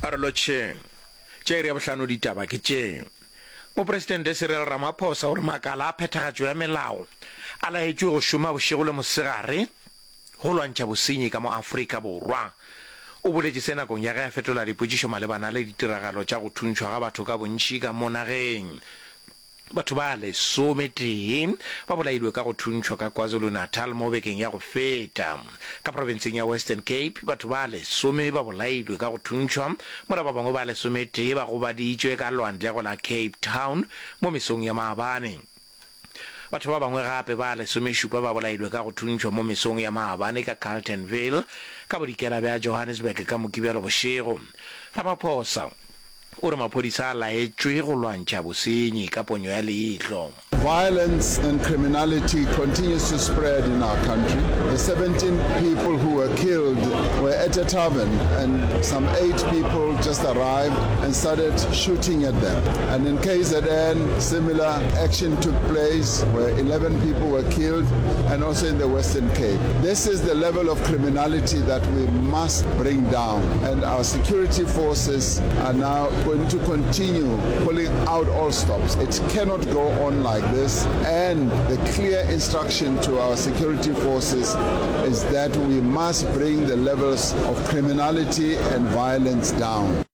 Arloche, Jerry Ablano di Tabakiche. Mo President Cyril Ramaphosa o re makala a phethagatso ya melao a laetswe go šoma bošego le mosegare go lwantšha bosenyi ka mo Afrika Borwa. O boletše se nakong ya ge a fetola dipotšišo malebana le ditiragalo tša go thuntšhwa ga batho ka bontši ka mo nageng. Batho ba lesometee ba bolailwe ka go thuntšhwa ka KwaZulu-Natal mo bekeng ya go feta. Ka provinceng ya Western Cape batho ba lesome ba bolailwe ka go thuntšhwa mora ba bangwe ba lesometee ba gobaditšwe ka lwantle go la Cape Town mo mesong ya Maabane. Batho ba bangwe gape ba lesomešupa ba bolailwe ka go thuntšhwa mo mesong ya Maabane ka Carltonville ka bodikela bja Johannesburg ka mokibelo bošego. Ramaphosa o re maphodisa a laetšwe go lwantšha bosenyi ka ponyo ya leihlo. Violence and criminality continues to spread in our country. The 17 people who were killed were at a tavern and some 8 people just arrived and started shooting at them. And in KZN, similar action took place where 11 people were killed and also in the Western Cape. This is the level of criminality that we must bring down, and our security forces are now going to continue pulling out all stops. It cannot go on like this, and the clear instruction to our security forces is that we must bring the levels of criminality and violence down.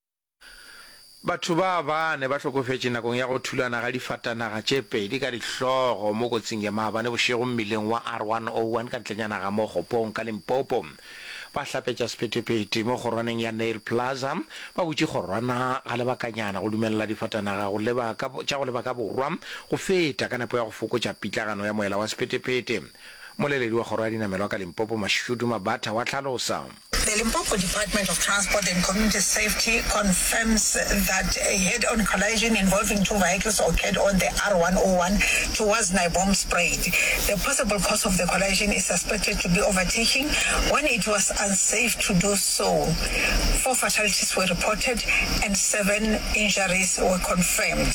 Batho ba bane ba tlhokofetse nakong ya go thulana ga difatanaga tše pedi ka dihlogo mo kotsing ya Maabane bošego mmileng wa R101 ka ntlenyana ga mo Gopong ka Limpopo. Ba hlapetša sephetephete mo kgorwaneng ya Nail Plaza ba botše kgorwana ga lebakanyana go dumelela difatanaga tša go leba ka borwa go feta ka nepo ya go fokotša pitlagano ya moela wa sephetephete. Moleledi wa kgoro ya dinamelo ka Limpopo Mashudu Mabata wa tlhalosa. The Limpopo Department of Transport and Community Safety confirms that a head-on collision involving 2 vehicles occurred on the R101 towards Naibom Spraid. The possible cause of the collision is suspected to be overtaking when it was unsafe to do so. 4 fatalities were reported and 7 injuries were confirmed.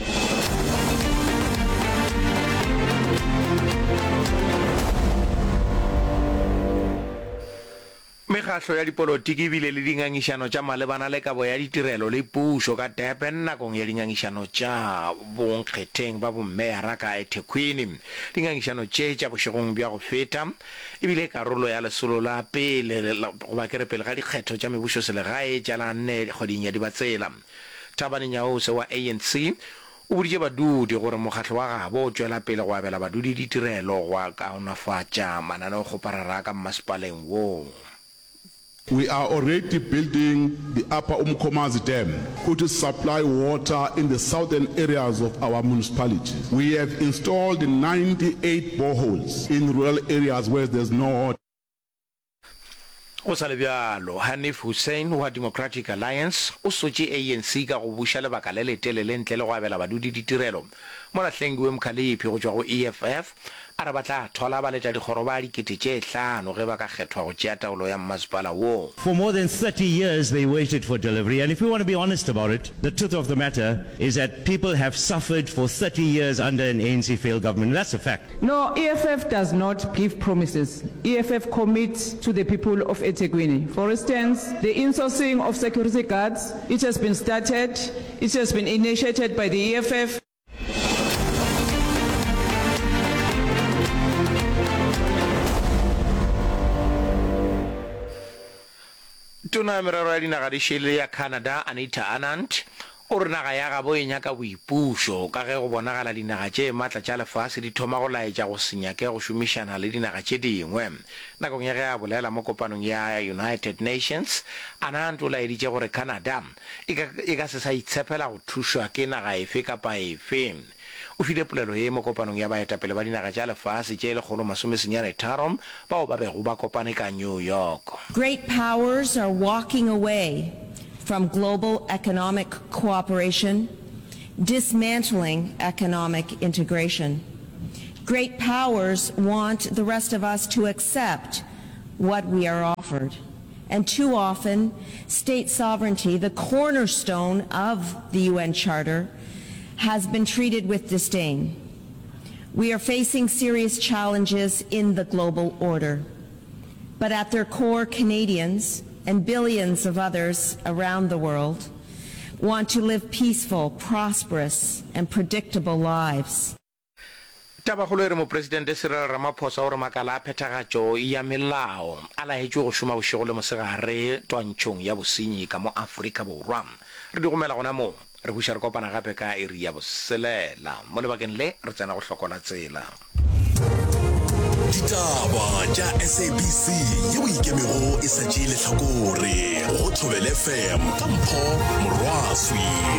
Mekgatlo ya dipolotiki bile le dingangišano tša malebana le kabo ya ditirelo le pušo ka Durban nakong ya dingangišano tša bonkgetheng ba bommeyara ka eThekwini. Dingangišano tše tša bošegong bja go feta ebile karolo ya lesolo la pele goba kere pele ga dikgetho tša mebušo selegae tša la 4 kgweding ya Dibatsela. Thabane Nyaose wa ANC o boditše badudi gore mokgatlo wa gabo o tšwela pele go abela badudi ditirelo go kaonafatša mananeo kgoparara ka mmasepaleng woo. We are already building the Upper Umkomazi Dam, which will supply water in the southern areas of our municipality. We have installed 98 boreholes in rural areas where there's no water. O sa le bjalo, Hanif Hussein wa Democratic Alliance o sotše ANC ka go buša lebaka le letelele ntle le go abela badudi ditirelo. Mo lahlengiwe Mkhalipi go tšwa go EFF a re ba tla thola ba letša dikgoro ba dikete tše 5 ge ba ka kgethwa go tšea taolo ya mmasepala woo. For more than 30 years they waited for delivery, and if we want to be honest about it, the truth of the matter is that people have suffered for 30 years under an ANC failed government. That's a fact. No, EFF does not give promises. EFF commits to the people of eThekwini. For instance, the insourcing of security guards, it has been started, it has been initiated by the EFF. Tona ya merero ya dinaga di šele ya Canada Anita Anand o re naga ya gabo e nyaka boipušo ka ge go bonagala dinaga tše maatla tša lefase di thoma go laetša go se nyake go šomišana le dinaga tše dingwe. Nakong ya ge a bolela mo kopanong ya United Nations, Anand o laeditše gore Canada e ka se sa itshepela go thušwa ke naga efe kapa efe. O file polelo ye mo kopanong ya baetapele ba dinaga tša lefase tše 183 bao ba bego ba kopane ka New York. Great powers are walking away from global economic cooperation, dismantling economic integration. Great powers want the rest of us to accept what we are offered. And too often, state sovereignty, the cornerstone of the UN Charter, has been treated with disdain. We are facing serious challenges in the global order, but at their core, Canadians and billions of others around the world want to live peaceful, prosperous, and predictable lives. Tabagolo re mo Presidente Cyril Ramaphosa o re makala a phethagatšo ya melao a laetšwe go šoma bošego le mosegare twantšhong ya bosenyi ka mo Afrika Borwa. Re di gomela gona mo re buša re kopana gape ka iri ya boselela mo lebakeng le re tsena go hlokola tsela. Ditaba tša SABC yeo ikemego e sa tšeele hlakore go Thobela FM ka Mpho Morwaswi.